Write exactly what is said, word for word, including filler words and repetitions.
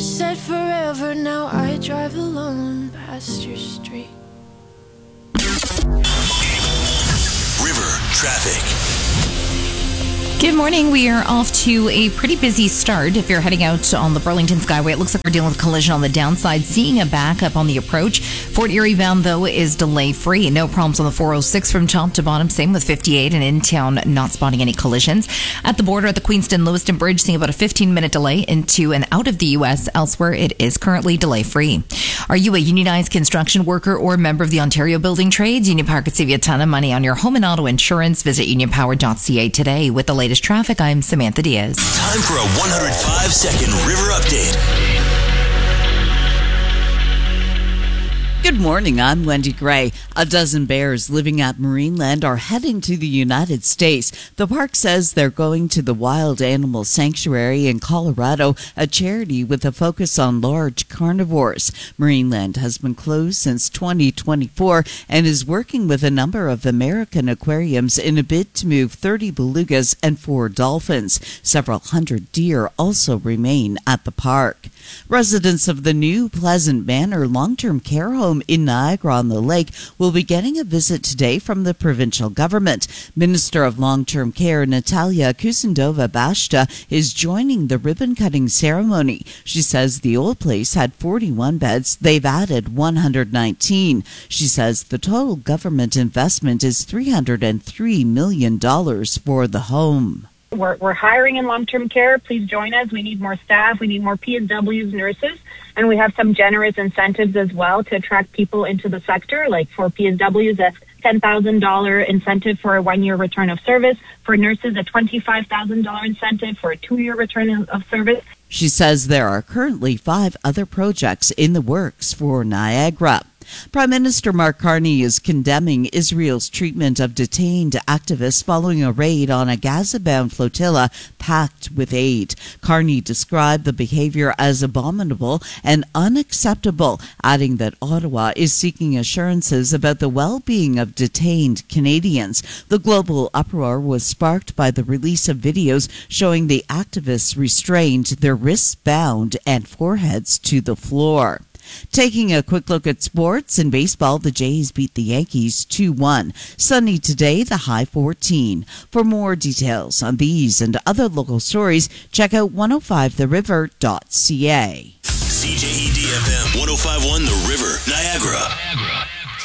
said forever, now I drive alone past your street. River traffic. Good morning. We are off to a pretty busy start. If you're heading out on the Burlington Skyway, it looks like we're dealing with a collision on the downside, seeing a backup on the approach. Fort Erie bound, though, is delay-free. No problems on the four oh six from top to bottom. Same with fifty-eight, and in town, not spotting any collisions. At the border at the Queenston-Lewiston Bridge, seeing about a fifteen-minute delay into and out of the U S. Elsewhere, it is currently delay-free. Are you a unionized construction worker or member of the Ontario Building Trades? Union Power could save you a ton of money on your home and auto insurance. Visit union power dot c a today. With the latest traffic, I'm Samantha Diaz. Time for a one hundred five second River Update. Good morning, I'm Wendy Gray. A dozen bears living at Marineland are heading to the United States. The park says they're going to the Wild Animal Sanctuary in Colorado, a charity with a focus on large carnivores. Marineland has been closed since twenty twenty-four and is working with a number of American aquariums in a bid to move thirty belugas and four dolphins. Several hundred deer also remain at the park. Residents of the new Pleasant Manor long-term care home in Niagara-on-the-Lake will be getting a visit today from the provincial government. Minister of Long-Term Care Natalia Kusendova-Bashta is joining the ribbon-cutting ceremony. She says the old place had forty-one beds. They've added one hundred nineteen. She says the total government investment is three hundred three million dollars for the home. We're, we're hiring in long-term care. Please join us. We need more staff. We need more P S Ws, nurses. And we have some generous incentives as well to attract people into the sector. Like for P S Ws, a ten thousand dollars incentive for a one-year return of service. For nurses, a twenty-five thousand dollars incentive for a two-year return of service. She says there are currently five other projects in the works for Niagara. Prime Minister Mark Carney is condemning Israel's treatment of detained activists following a raid on a Gaza-bound flotilla packed with aid. Carney described the behavior as abominable and unacceptable, adding that Ottawa is seeking assurances about the well-being of detained Canadians. The global uproar was sparked by the release of videos showing the activists restrained, their wrists bound, and foreheads to the floor. Taking a quick look at sports, in baseball, the Jays beat the Yankees two one. Sunny today, the high fourteen. For more details on these and other local stories, check out one oh five the river dot c a. C J E D F M one oh five point one The River, Niagara.